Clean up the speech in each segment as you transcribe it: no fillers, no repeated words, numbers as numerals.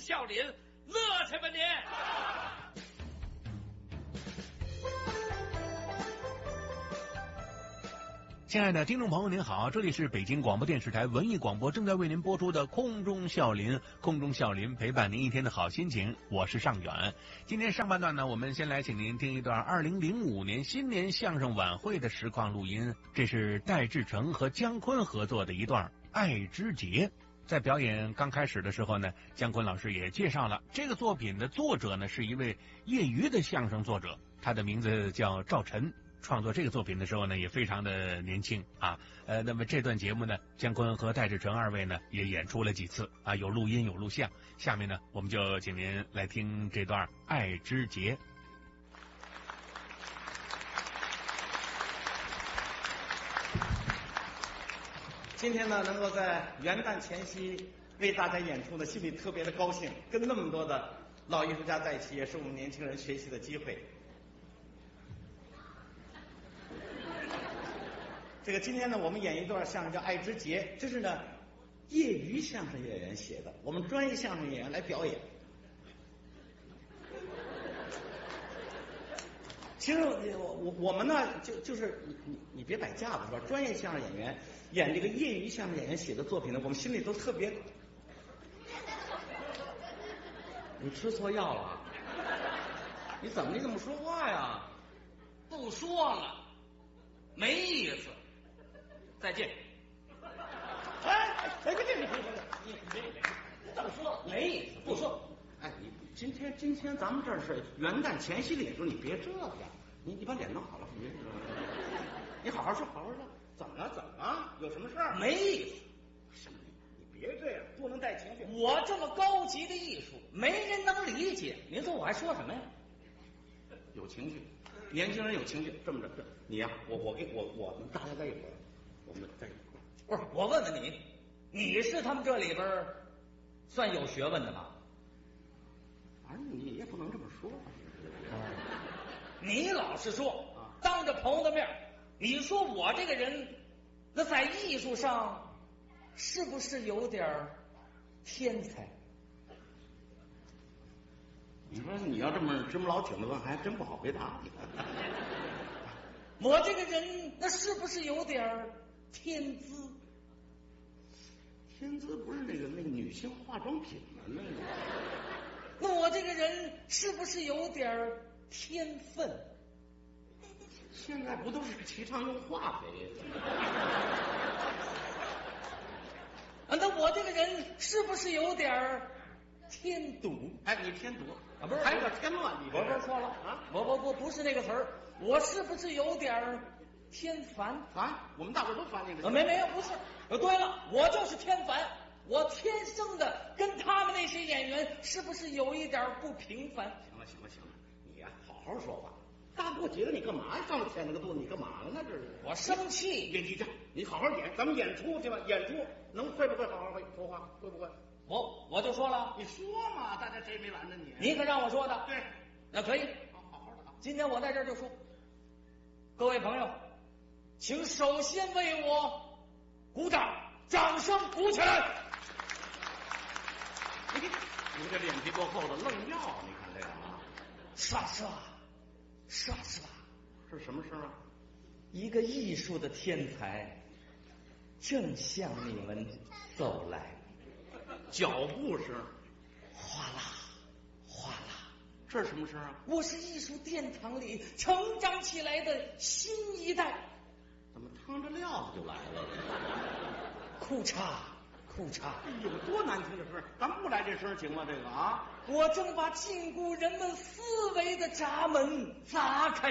笑林，乐去吧你！ 亲爱的听众朋友您好，这里是北京广播电视台文艺广播正在为您播出的空中笑林，空中笑林陪伴您一天的好心情，我是尚远。今天上半段呢，我们先来请您听一段2005年新年相声晚会的实况录音，这是戴志诚和姜昆合作的一段《爱之节》。在表演刚开始的时候呢，姜昆老师也介绍了这个作品的作者呢是一位业余的相声作者，他的名字叫赵晨。创作这个作品的时候呢，也非常的年轻啊。那么这段节目呢，姜昆和戴志诚二位呢也演出了几次啊，有录音有录像。下面呢，我们就请您来听这段《爱之节》。 今天呢，能够在元旦前夕为大家演出呢，心里特别的高兴。跟那么多的老艺术家在一起，也是我们年轻人学习的机会。这个今天呢，我们演一段相声叫《爱之节》，这是呢业余相声演员写的，我们专业相声演员来表演。其实我们呢，就是你别摆架子是吧？专业相声演员演这个业余相声演员写的作品呢，我们心里都特别。你吃错药了？你怎么说话呀？ 不说了，没意思。再见。 你怎么说？没意思，不说。哎，你今天咱们这是元旦前夕的演出，你别这样，你把脸弄好了，你好好说，好好说。怎么？有什么事儿？ 没意思。 什么？你别这样，不能带情绪。 我这么高级的艺术，没人能理解。您说我还说什么呀？ 有情绪，年轻人有情绪。这么着，你呀，我们大家在一块儿。我们在一块儿， 不是我问问你，你是他们这里边算有学问的吗？ 反正你也不能这么说。 你老是说，当着朋友的面，你说我这个人，那在艺术上是不是有点天才？ 你说你要这么老挺的问，还真不好回答。 我这个人那是不是有点天资？ 天资不是那个女性化妆品吗？ 那我这个人是不是有点天分？ 现在不都是提倡用化肥？ 那我这个人是不是有点天赌？ 哎，你天赌啊？不是， 还有点天乱。你我说错了啊！我不是那个词儿，我是不是有点天烦？ 我们大伙都烦那个。 没有，不是。对了，我就是天烦。我天生的跟他们那些演员是不是有一点不平凡？ 行了，你呀好好说话。大过节的你干嘛呀？上了天那个肚子你干嘛了呢？这是我生气。 你好好演，咱们演出去吧。演出会不会好好说话？会不会？ 我就说了， 你说嘛，大家谁没拦着你？ 你可让我说的。 对， 那可以。 好好的。今天我在这儿就说，各位朋友，请首先为我鼓掌，掌声鼓起来。 你这脸皮够厚的，愣要，你看这个啊， 是吧？ 是什么事啊？ 一个艺术的天才正向你们走来， 脚步声， 哗啦哗啦。 这是什么声啊？ 我是艺术殿堂里成长起来的新一代。 怎么趟着料子就来了？ 裤衩。 有多难听的声？咱不来这声行吗？这个啊， 我正把禁锢人们思维的闸门砸开。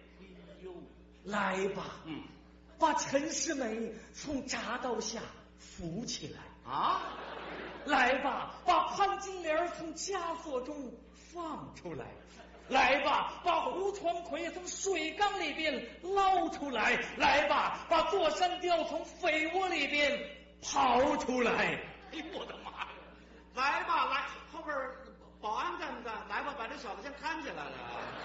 来吧，把陈世美从闸道下扶起来啊！ 来吧，把潘金莲从枷锁中放出来。来吧，把胡传魁从水缸里边捞出来。来吧，把座山雕从匪窝里边跑出来。 哎呦我的妈！来吧，来，后边保安干不干？来吧，把这小子先看起来了。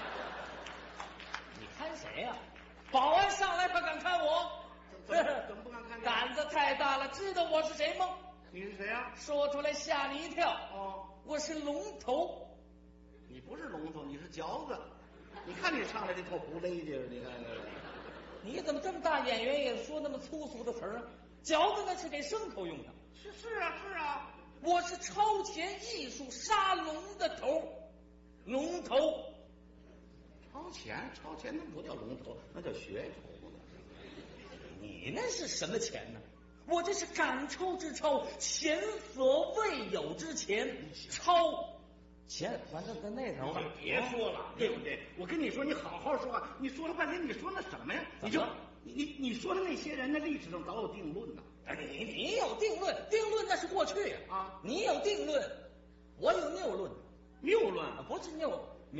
你看谁呀？保安上来他敢看我？ 怎么不敢看你？ 胆子太大了，知道我是谁吗？ 你是谁呀？ 说出来吓你一跳。 哦， 我是龙头。 你不是龙头，你是嚼子。你看你上来这套胡勒劲儿，你看看。 你怎么这么大演员也说那么粗俗的词儿啊？嚼子那是给牲口用的。 是啊。 我是超前艺术杀龙的头，龙头。 超前那不叫龙头，那叫噱头。 你那是什么钱呢？我这是赶超之超，前所未有之前，超前，反正在那头了。 别说了，对不对？我跟你说，你好好说话。你说了半天，你说那什么呀？你说的那些人，那历史上早有定论呢。 你有定论，定论那是过去啊。 你有定论，我有谬论。 谬论不是扭，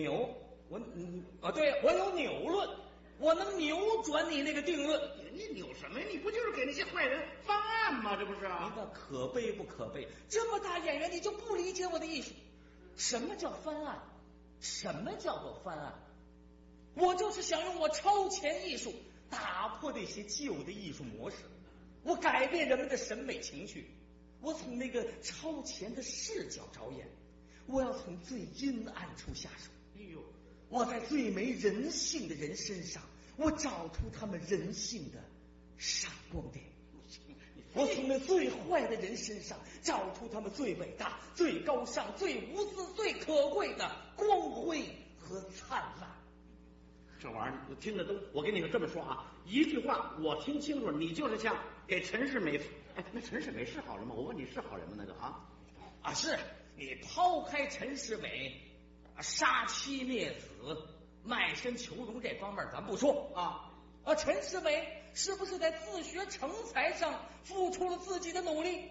对，我有扭论。我能扭转你那个定论。 你扭什么呀？你不就是给那些坏人翻案吗？这不是啊？ 你那可悲不可悲？这么大演员，你就不理解我的艺术？什么叫翻案？什么叫做翻案？我就是想用我超前艺术打破那些旧的艺术模式，我改变人们的审美情趣，我从那个超前的视角着眼，我要从最阴暗处下手。 哎呦， 我在最没人性的人身上，我找出他们人性的闪光点。我从那最坏的人身上找出他们最伟大、最高尚、最无私、最可贵的光辉和灿烂。 这玩意儿我听着都，我跟你这么说啊，一句话我听清楚，你就是像给陈世美。哎，那陈世美是好人吗？我问你是好人吗？那个啊， 是你抛开陈世美杀妻灭子、卖身求荣这方面咱不说啊，陈世美是不是在自学成才上付出了自己的努力？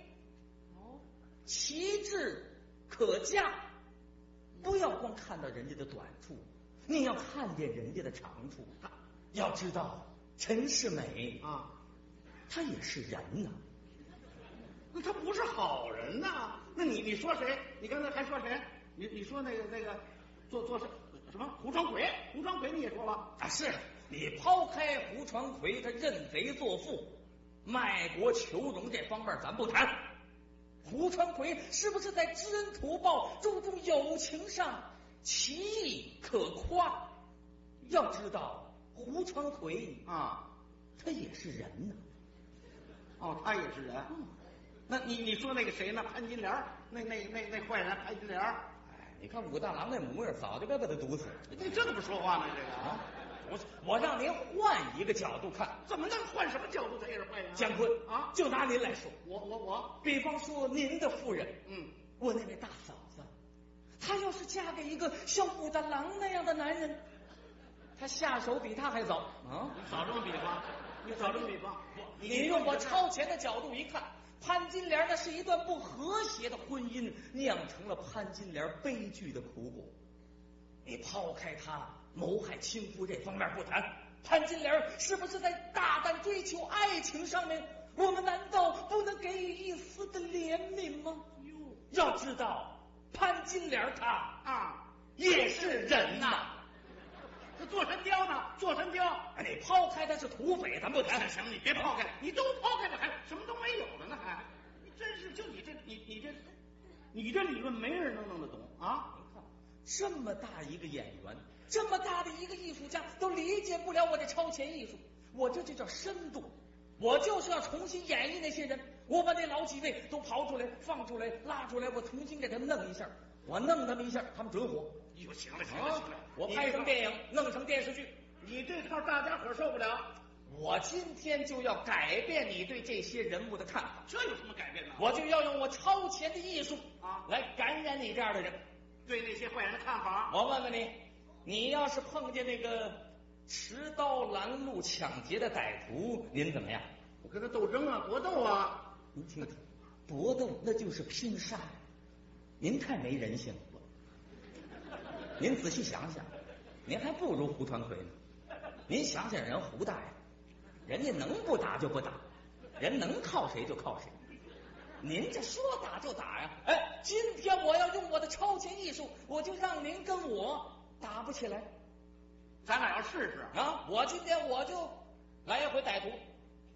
其志可嘉，不要光看到人家的短处，你要看见人家的长处。要知道陈世美他也是人呐。 那他不是好人呐。那你说谁？你刚才还说谁？你说那个做什么胡传魁你也说了是你抛开胡传魁他认贼作父、卖国求荣这方面咱不谈，胡传魁是不是在知恩图报、注重友情上其意可夸？要知道胡传魁他也是人呐。 他也是人。那你说那个谁呢？潘金莲，那坏人潘金莲。 你看武大郎那模样，早就该把他毒死了。 这怎么说话呢？这个我让您换一个角度看。 怎么能换什么角度？他也是坏人。 姜昆就拿您来说， 我， 比方说您的夫人，我那位大嫂子，她要是嫁给一个像武大郎那样的男人，她下手比他还早啊！ 你少这么比方， 你用我超前的角度一看。潘金莲那是一段不和谐的婚姻，酿成了潘金莲悲剧的苦果。你抛开他谋害亲夫这方面不谈，潘金莲是不是在大胆追求爱情上面，我们难道不能给予一丝的怜悯吗？要知道潘金莲她也是人呐。 他做神雕呢？做神雕， 你抛开他是土匪，咱不谈。 行，你别抛开，你都抛开了，还什么都没有了呢？还，你真是就你这理论没人能弄得懂啊！ 你看，这么大一个演员，这么大的一个艺术家，都理解不了我这超前艺术。我这就叫深度，我就是要重新演绎那些人，我把那老几位都刨出来、放出来、拉出来，我重新给他们弄一下，我弄他们一下，他们准火。 行了， 我拍成电影，弄成电视剧， 你这套大家伙受不了。 我今天就要改变你对这些人物的看法。 这有什么改变呢？ 我就要用我超前的艺术来感染你这样的人， 对那些坏人的看法。 我问问你，你要是碰见那个持刀拦路抢劫的歹徒，您怎么样？ 我跟他斗争啊，搏斗啊。 您听听，搏斗那就是拼杀，您太没人性了。您仔细想想，您还不如胡传魁呢。您想想人胡大爷，人家能不打就不打，人能靠谁就靠谁。您这说打就打呀！今天我要用我的超前艺术，我就让您跟我打不起来。 咱俩要试试我今天我就来一回歹徒，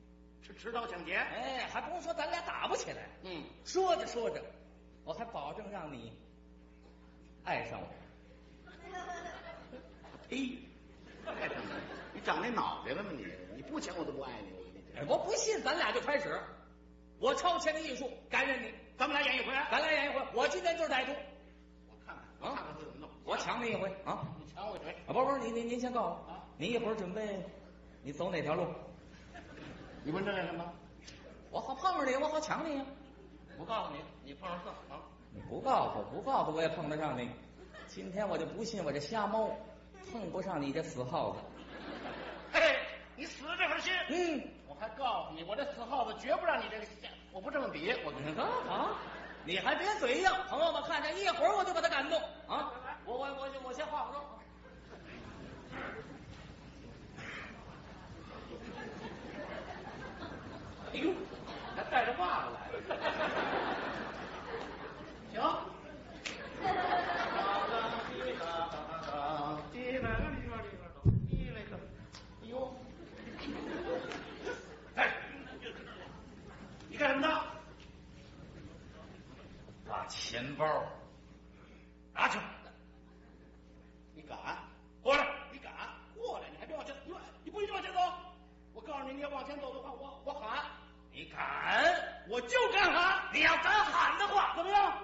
持刀抢劫。 哎，还不用说，咱俩打不起来。 嗯， 说着说着，我还保证让你爱上我。 哎，爱上你长那脑袋了吗你？你不抢我都不爱你，我跟你讲。 哎，我不信，咱俩就开始。我超前的艺术感染你， 咱们俩演一回。 咱俩演一回。我今天就是歹徒。 我看看，看看会怎么弄。 我抢你一回啊！ 你抢我一回啊，不是，您先告诉我啊，你一会儿准备你走哪条路？ 你问这干什么？ 我好碰上你，我好抢你呀。 不告诉你，你碰上事啊！ 你不告诉我也碰得上你。今天我就不信我这瞎猫碰不上你这死耗子。 嘿，你死这份心。我还告诉你，我这死耗子绝不让你这个，我不这么比。我跟你说啊，你还别嘴硬，朋友们看见一会儿我就把他感动啊！我先化个妆。 哎呦，还带着袜子来了。行。哎呦，哎，你干什么呢？ 把钱包拿去。 你敢过来？你敢过来？你还别往前，你不许往前走！我告诉你，你要往前走的话，我喊。 你敢？ 我就敢喊！ 你要敢喊的话， 怎么样？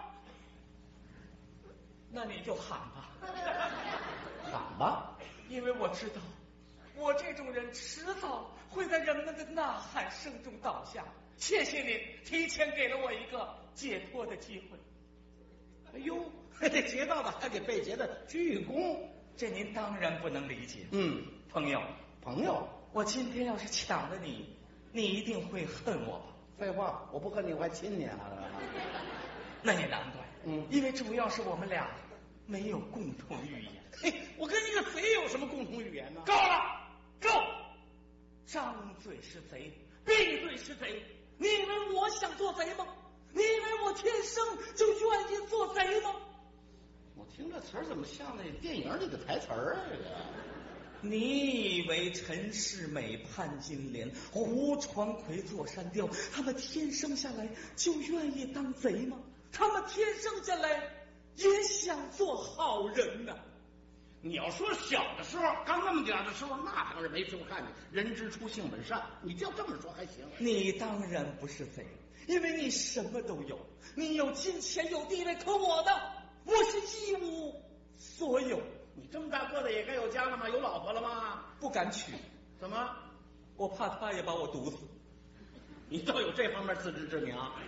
那你就喊吧， 喊吧， 因为我知道，我这种人迟早会在人们的呐喊声中倒下。谢谢你提前给了我一个解脱的机会。 哎呦，这劫道的还给被劫的鞠躬， 这您当然不能理解。 朋友， 我今天要是抢了你，你一定会恨我吧？ 废话，我不恨你，我还亲你啊！ 那也难怪，因为主要是我们俩没有共同语言。 嘿，我跟一个贼有什么共同语言呢？ 够了，够！张嘴是贼，闭嘴是贼。你以为我想做贼吗？你以为我天生就愿意做贼吗？ 我听这词儿怎么像那电影里的台词儿啊？这个。 你以为陈世美、潘金莲、胡传魁、座山雕，他们天生下来就愿意当贼吗？他们天生下来也想做好人呢。 你要说小的时候，刚那么点的时候，那当然没什么看见。人之初，性本善，你就这么说还行。 你当然不是贼，因为你什么都有，你有金钱，有地位，可我呢，我是一无所有。 你这么大个子也该有家了吗？有老婆了吗？ 不敢娶。 怎么？ 我怕他也把我毒死。 你倒有这方面自知之明啊？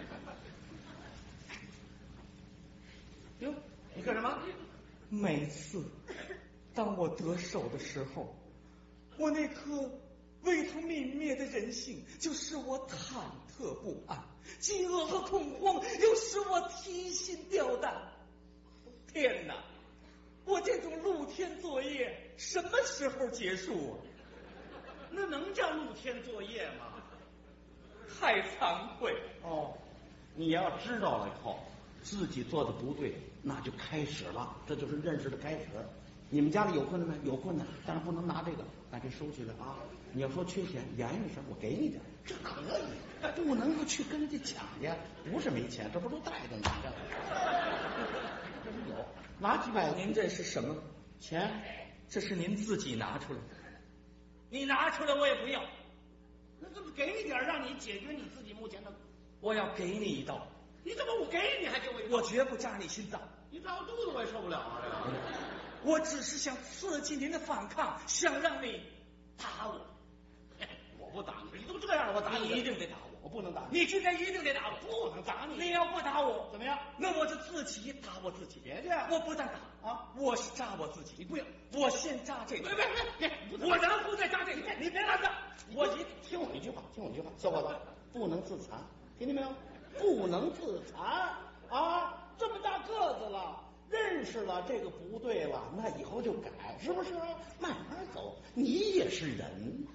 哟，你干什么？ 每次当我得手的时候，我那颗未曾泯灭的人性就使我忐忑不安，饥饿和恐慌又使我提心吊胆。天哪，我这种露天作业什么时候结束啊？ 那能叫露天作业吗？ 太惭愧哦，你要知道了以后自己做的不对，那就开始了，这就是认识的开始。你们家里有困难没？有困难，但是不能拿这个把这收起来啊！你要说缺钱，言语上我给你点，这可以，不能够去跟人家抢去。不是没钱，这不都带着你这？这是有，拿几百。 您这是什么钱？ 这是您自己拿出来的，你拿出来我也不要。 那怎么给你点，让你解决你自己目前的？ 我要给你一刀。 你怎么我给你还给我一刀？ 我绝不扎你心脏。 你扎我肚子我也受不了啊！这个。 我只是想刺激您的反抗，想让你打我。 我不打你，你都这样了，我打你一定得打我。 我不能打你， 你今天一定得打我。 不能打你。 你要不打我， 怎么样？ 那我就自己打我自己。 别介， 我不但打啊， 我是扎我自己。 你不要， 我先扎这个。 别， 我然后再扎这个。你别拦着，我听我一句话，小伙子，不能自残，听见没有？不能自残啊！这么大个子了。认识了这个不对了，那以后就改，是不是？慢慢走，你也是人。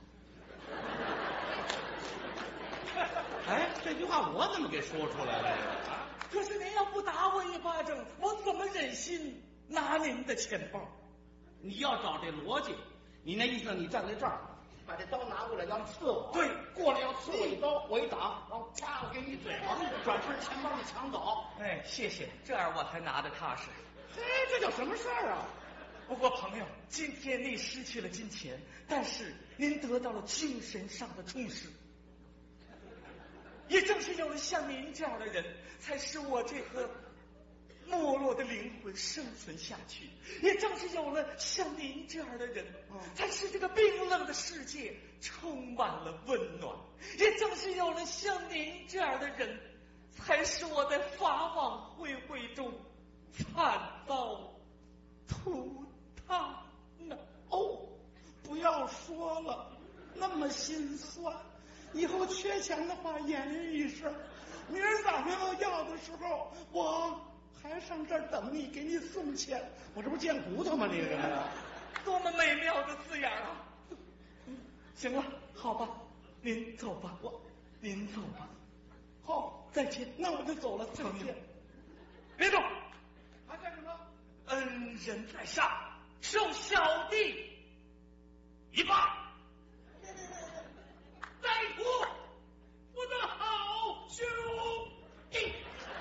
哎，这句话我怎么给说出来了？ 可是您要不打我一巴掌，我怎么忍心拿您的钱包？ 你要找这逻辑，你那意思你站在这儿， 把这刀拿过来要刺我， 对， 过来要刺我一刀，我一挡，然后啪，我给你一嘴巴，转身钱包里抢走。 哎，谢谢，这样我才拿得踏实。 嘿，这叫什么事儿啊？ 不过朋友，今天你失去了金钱，但是您得到了精神上的充实。也正是有了像您这样的人，才使我这颗没落的灵魂生存下去。也正是有了像您这样的人，才使这个冰冷的世界充满了温暖。也正是有了像您这样的人，才使我在法网恢恢中惨遭涂炭呢。 哦，不要说了，那么心酸。以后缺钱的话，眼里一声。明儿早上要的时候，我还上这儿等你，给你送钱。我这不贱骨头吗？你这多么美妙的字眼啊！行了，好吧，您走吧，您走吧。 好， 再见。 那我就走了，再见。 别动！ 还干什么？ 恩人在上，受小弟